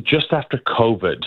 just after COVID,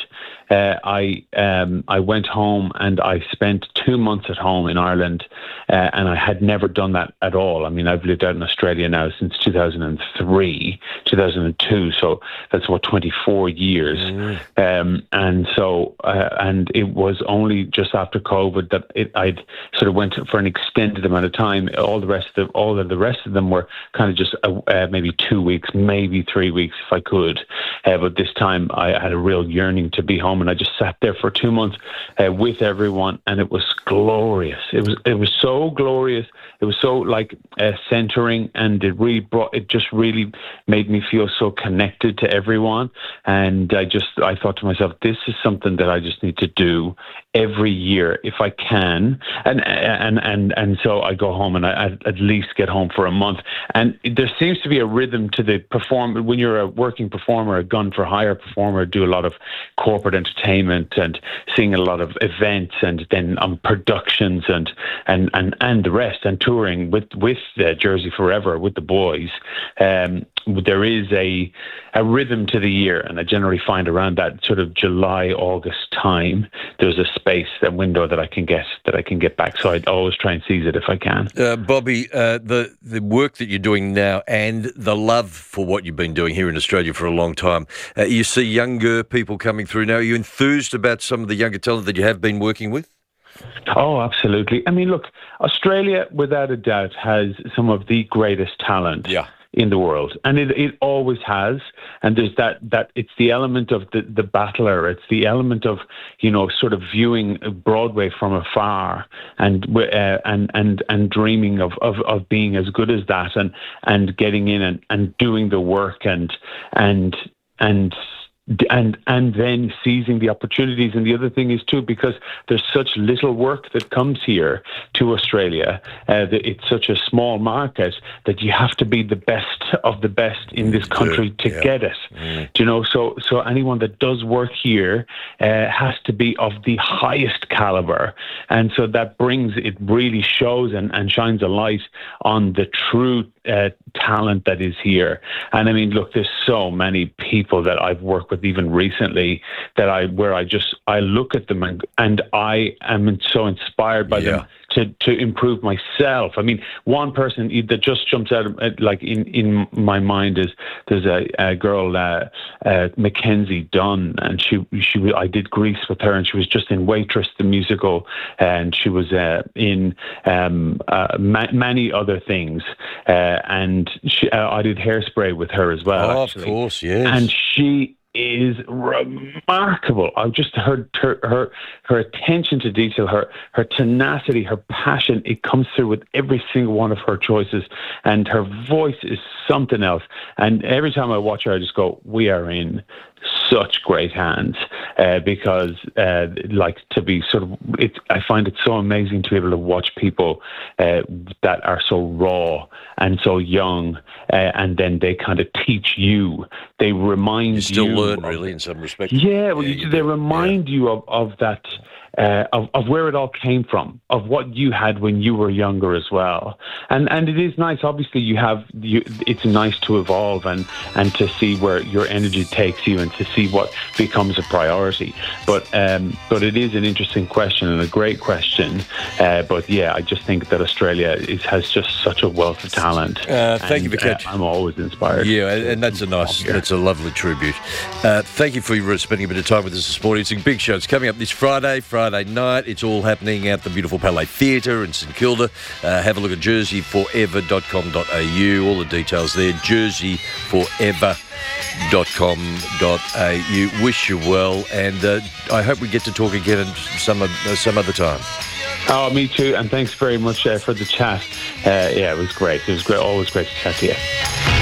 I went home and I spent 2 months at home in Ireland, and I had never done that at all. I mean, I've lived out in Australia now since 2003, 2002, so that's what 24 years. And so, and it was only just after COVID that I'd sort of went for an extended amount of time. All the rest of them were kind of just maybe 2 weeks, maybe 3 weeks if I could. But this time I had a real yearning to be home, and I just sat there for 2 months with everyone, and it was glorious. It was so glorious. It was so like centering, and it just really made me feel so connected to everyone. And I thought to myself, this is something that I just need to do every year if I can. And so I go home, and I at least get home for a month. And there seems to be a rhythm to the perform. When you're a working performer, a gun for hire performer, do a lot of corporate entertainment and sing a lot of events, and then productions and the rest, and touring with Jersey Forever with the boys. There is a rhythm to the year, and I generally find around that sort of July, August time, there's a space, that window that I can get back. So I always try and seize it if I can. Bobby, the work that you're doing now and the love for what you've been doing here in Australia for a long time, you see younger people coming through now. Are you enthused about some of the younger talent that you have been working with? Oh, absolutely. I mean, look, Australia, without a doubt, has some of the greatest talent. Yeah. In the world, and it always has. And there's that it's the element of the battler. It's the element of, sort of viewing Broadway from afar and dreaming of being as good as that, and getting in and doing the work and then seizing the opportunities. And the other thing is too, because there's such little work that comes here to Australia, that it's such a small market that you have to be the best of the best in this country to get it. So anyone that does work here has to be of the highest caliber, and so that really shows and shines a light on the true talent that is here. And I mean, look, there's so many people that I've worked with even recently that I look at them and I am so inspired by them to improve myself. I mean, one person that just jumps out like in my mind is there's a girl, Mackenzie Dunn, and I did Grease with her, and she was just in Waitress the musical, and she was in many other things, and I did Hairspray with her as well. Oh, actually. Of course, yes. And she is remarkable. I've just heard her attention to detail, her tenacity, her passion. It comes through with every single one of her choices, and her voice is something else. And every time I watch her, I just go, we are in such great hands, because to be sort of, I find it so amazing to be able to watch people that are so raw and so young, and then they kind of teach you. They remind you. Still learn, really, in some respects. Yeah, well, they remind you of that. Of where it all came from, of what you had when you were younger as well, and it is nice. Obviously, it's nice to evolve and to see where your energy takes you and to see what becomes a priority. But it is an interesting question and a great question. But yeah, I just think that Australia has just such a wealth of talent. Thank you for catching. I'm always inspired. Yeah, and that's a lovely tribute. Thank you for spending a bit of time with us this morning. It's a big show. It's coming up this Friday night. It's all happening at the beautiful Palais Theatre in St Kilda. Have a look at jerseyforever.com.au. All the details there. jerseyforever.com.au. Wish you well, and I hope we get to talk again some other time. Oh, me too. And thanks very much for the chat. It was great. It was great. Always great to chat to you.